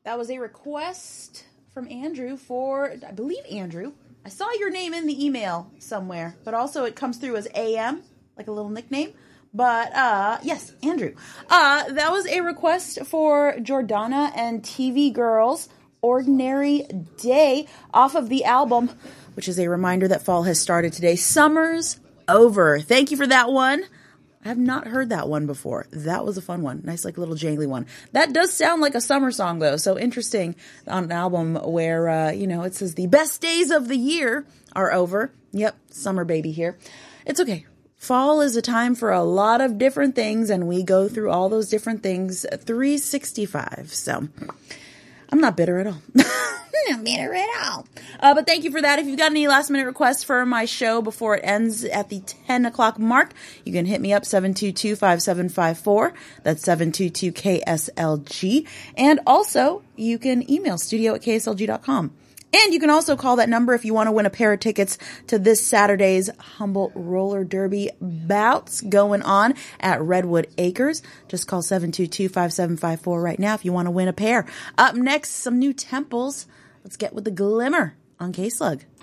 That was a request from Andrew for, I believe Andrew. I saw your name in the email somewhere, but also it comes through as AM, like a little nickname. But, yes, Andrew. That was a request for Jordana and TV Girls, Ordinary Day, off of the album, which is a reminder that fall has started today. Summer's over. Thank you for that one. I have not heard that one before. That was a fun one. Nice, like, little jangly one. That does sound like a summer song, though. So interesting on an album where, it says the best days of the year are over. Yep, summer baby here. It's okay. Fall is a time for a lot of different things, and we go through all those different things 365. So I'm not bitter at all. Not bitter at all. But thank you for that. If you've got any last minute requests for my show before it ends at the 10 o'clock mark, you can hit me up 722-5754. That's 722-KSLG. And also you can email studio@kslg.com. And you can also call that number if you want to win a pair of tickets to this Saturday's Humboldt Roller Derby bouts going on at Redwood Acres. Just call 722-5754 right now if you want to win a pair. Up next, some new Temples. Let's get with the Glimmer on K-Slug.